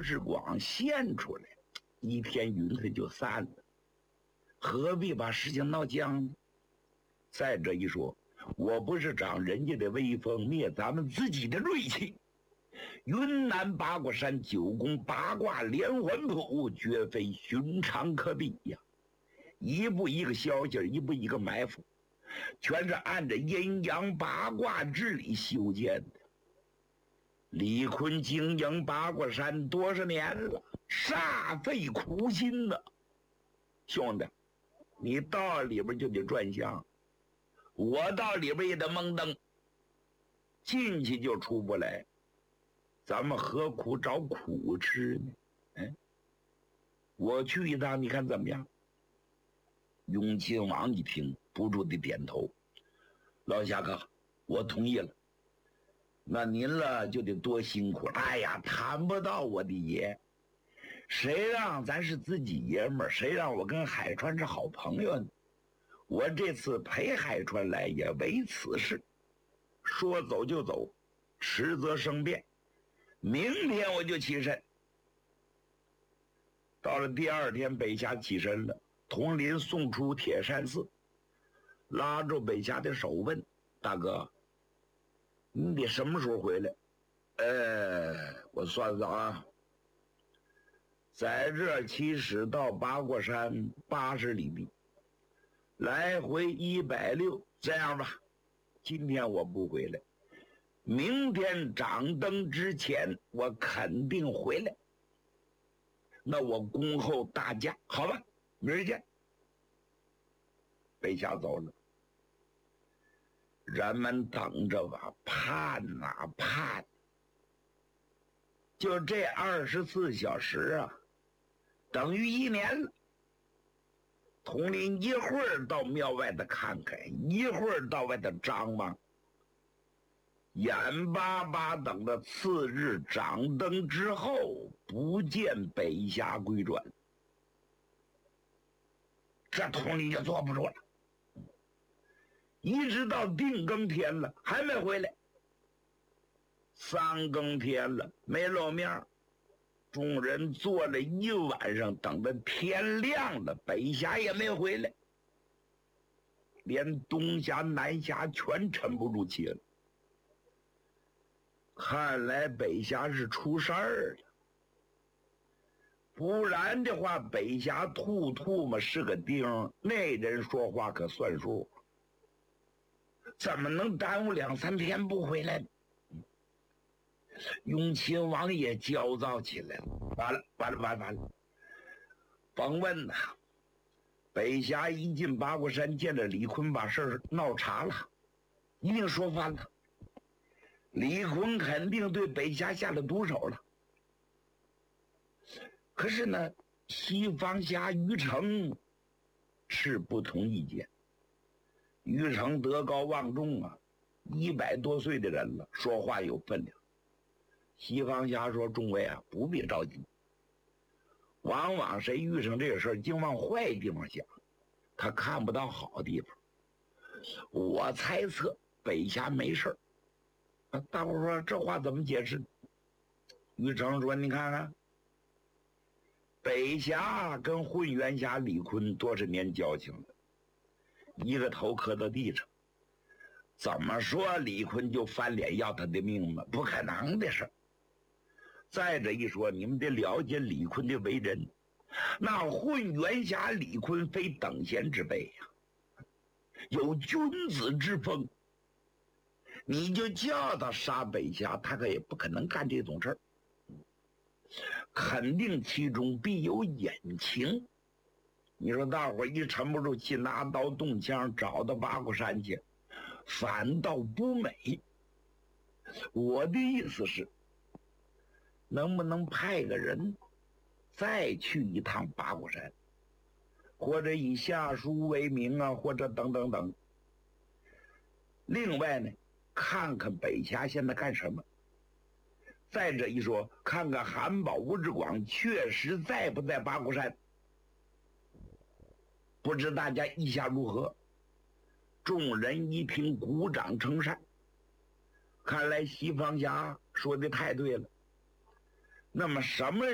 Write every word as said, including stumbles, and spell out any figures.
志广现出来，一片云彩就散了，何必把事情闹僵呢？再者一说，我不是长人家的威风，灭咱们自己的锐气。云南八卦山九宫八卦连环谱，绝非寻常可比呀！一步一个消息，一步一个埋伏，全是按着阴阳八卦之理修建的。李坤经营八卦山多少年了，煞费苦心呐！兄弟，你到里边就得转向，我到里边也得蒙灯，进去就出不来，咱们何苦找苦吃呢？嗯，我去一趟，你看怎么样？雍亲王一听，不住地点头。老侠客，我同意了。那您了就得多辛苦了。哎呀，谈不到我的爷，谁让咱是自己爷们儿，谁让我跟海川是好朋友呢？我这次陪海川来也为此事，说走就走，迟则生变。明天我就起身。到了第二天，北峡起身了，统领送出铁山寺，拉住北峡的手问：“大哥，你得什么时候回来？”呃，我算算啊，在这起始到八卦山八十里地，来回一百六。这样吧，今天我不回来，明天掌灯之前我肯定回来。那我恭候大驾，好吧，明儿见。北峡走了，人们等着吧，盼啊盼。就这二十四小时啊，等于一年了。统领一会儿到庙外头看看，一会儿到外头张望，眼巴巴等着次日掌灯之后，不见北峡归转，这统领就坐不住了。一直到定更天了，还没回来。三更天了，没露面。众人坐了一晚上，等到天亮了，北峡也没回来，连东峡南峡全沉不住气了。看来北峡是出事儿了，不然的话，北峡吐吐嘛是个钉，那人说话可算数，怎么能耽误两三天不回来呢？雍亲王也焦躁起来了，完了完了完了完了，甭问呐！北峡一进八卦山，见着李坤，把事儿闹岔了，一定说翻了。李坤肯定对北峡下了毒手了。可是呢，西方侠于成是不同意见。于成德高望重啊，一百多岁的人了，说话有分量。西方侠说：“众位啊，不必着急。往往谁遇上这个事儿，净往坏地方想，他看不到好地方。我猜测北峡没事儿。”啊，大伙说这话怎么解释？于成说：“你看看，北峡跟混元侠李坤多少年交情了，一个头磕到地上，怎么说李坤就翻脸要他的命吗？不可能的事。再者一说，你们得了解李坤的为人，那混元侠李坤非等闲之辈呀、啊，有君子之风。你就叫他杀北峡，他可也不可能干这种事儿，肯定其中必有隐情。你说大伙一沉不住气，拿刀动枪找到八卦山去，反倒不美。我的意思是，能不能派个人再去一趟八卦山，或者以下书为名啊，或者等等等。另外呢，看看北峡现在干什么。再者一说，看看韩宝吴志广确实在不在八卦山。不知大家意下如何？众人一听，鼓掌称善。看来西方侠说的太对了。那么什么